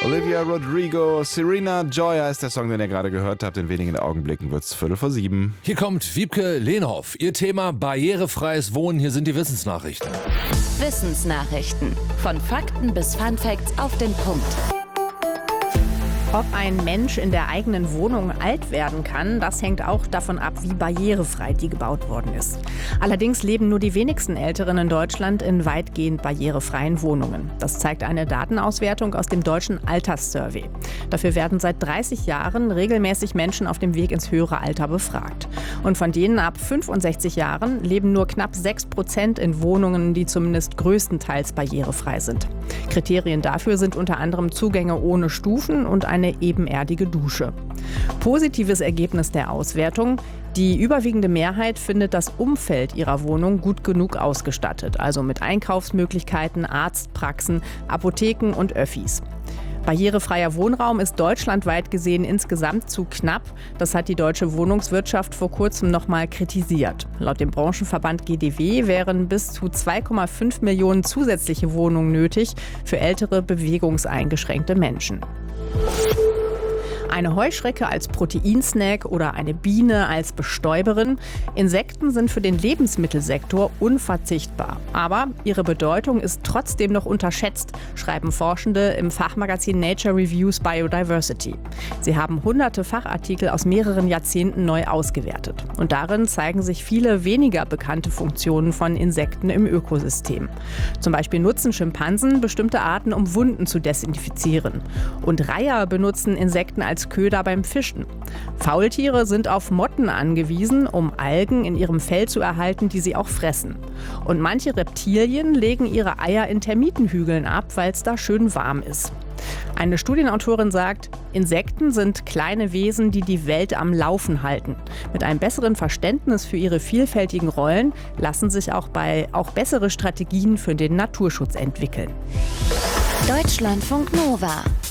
Olivia Rodrigo, Serena Joy ist der Song, den ihr gerade gehört habt. In wenigen Augenblicken wird es 6:45. Hier kommt Wiebke Lehnhoff. Ihr Thema barrierefreies Wohnen. Hier sind die Wissensnachrichten. Wissensnachrichten. Von Fakten bis Funfacts auf den Punkt. Ob ein Mensch in der eigenen Wohnung alt werden kann, das hängt auch davon ab, wie barrierefrei die gebaut worden ist. Allerdings leben nur die wenigsten Älteren in Deutschland in weitgehend barrierefreien Wohnungen. Das zeigt eine Datenauswertung aus dem Deutschen Alterssurvey. Dafür werden seit 30 Jahren regelmäßig Menschen auf dem Weg ins höhere Alter befragt. Und von denen ab 65 Jahren leben nur knapp 6% in Wohnungen, die zumindest größtenteils barrierefrei sind. Kriterien dafür sind unter anderem Zugänge ohne Stufen und eine ebenerdige Dusche. Positives Ergebnis der Auswertung: Die überwiegende Mehrheit findet das Umfeld ihrer Wohnung gut genug ausgestattet, also mit Einkaufsmöglichkeiten, Arztpraxen, Apotheken und Öffis. Barrierefreier Wohnraum ist deutschlandweit gesehen insgesamt zu knapp. Das hat die deutsche Wohnungswirtschaft vor kurzem nochmal kritisiert. Laut dem Branchenverband GdW wären bis zu 2,5 Millionen zusätzliche Wohnungen nötig für ältere, bewegungseingeschränkte Menschen. Eine Heuschrecke als Proteinsnack oder eine Biene als Bestäuberin. Insekten sind für den Lebensmittelsektor unverzichtbar. Aber ihre Bedeutung ist trotzdem noch unterschätzt, schreiben Forschende im Fachmagazin Nature Reviews Biodiversity. Sie haben hunderte Fachartikel aus mehreren Jahrzehnten neu ausgewertet. Und darin zeigen sich viele weniger bekannte Funktionen von Insekten im Ökosystem. Zum Beispiel nutzen Schimpansen bestimmte Arten, um Wunden zu desinfizieren. Und Reiher benutzen Insekten als Köder beim Fischen. Faultiere sind auf Motten angewiesen, um Algen in ihrem Fell zu erhalten, die sie auch fressen. Und manche Reptilien legen ihre Eier in Termitenhügeln ab, weil es da schön warm ist. Eine Studienautorin sagt, Insekten sind kleine Wesen, die die Welt am Laufen halten. Mit einem besseren Verständnis für ihre vielfältigen Rollen lassen sich auch bessere Strategien für den Naturschutz entwickeln. Deutschlandfunk Nova